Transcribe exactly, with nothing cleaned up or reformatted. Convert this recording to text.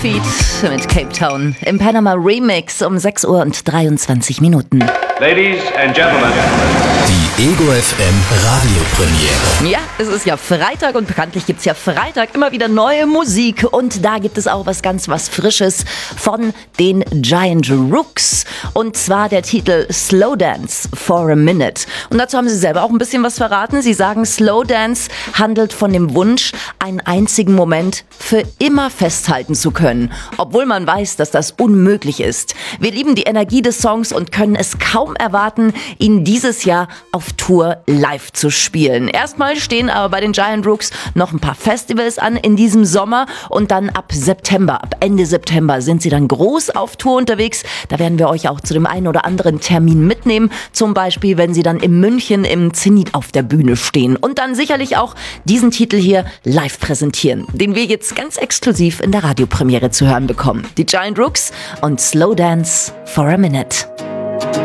Feet mit Cape Town im Panama Remix um sechs Uhr und dreiundzwanzig Minuten. Ladies and Gentlemen. Die Ego F M Radiopremiere. Ja, es ist ja Freitag und bekanntlich gibt es ja Freitag immer wieder neue Musik. Und da gibt es auch was ganz was Frisches von den Giant Rooks. Und zwar der Titel Slow Dance for a Minute. Und dazu haben sie selber auch ein bisschen was verraten. Sie sagen, Slow Dance handelt von dem Wunsch, einen einzigen Moment für immer festhalten zu können. Obwohl man weiß, dass das unmöglich ist. Wir lieben die Energie des Songs und können es kaum erwarten, ihn dieses Jahr auf Tour live zu spielen. Erstmal stehen aber bei den Giant Rooks noch ein paar Festivals an in diesem Sommer und dann ab September, ab Ende September sind sie dann groß auf Tour unterwegs. Da werden wir euch auch zu dem einen oder anderen Termin mitnehmen. Zum Beispiel, wenn sie dann in München im Zenit auf der Bühne stehen und dann sicherlich auch diesen Titel hier live präsentieren, den wir jetzt ganz exklusiv in der Radiopremiere zu hören bekommen. Die Giant Rooks und Slow Dance for a Minute.